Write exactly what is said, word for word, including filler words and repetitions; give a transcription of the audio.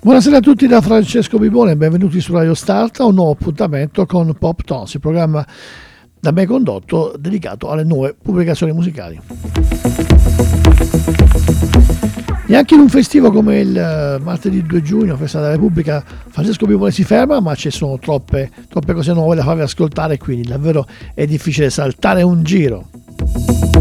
Buonasera a tutti da Francesco Bibone e benvenuti su Radio Start a un nuovo appuntamento con Pop Tones, il programma da me condotto dedicato alle nuove pubblicazioni musicali. E anche in un festivo come il martedì due giugno, Festa della Repubblica, Francesco Bibone si ferma, ma ci sono troppe, troppe cose nuove da farvi ascoltare, quindi davvero è difficile saltare un giro.